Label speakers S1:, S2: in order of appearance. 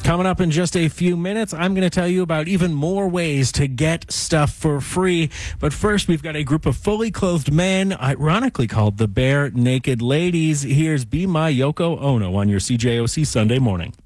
S1: Coming up in just a few minutes, I'm going to tell you about even more ways to get stuff for free. But first, we've got a group of fully clothed men, ironically called the Bare Naked Ladies. Here's Be My Yoko Ono on your CJOC Sunday morning.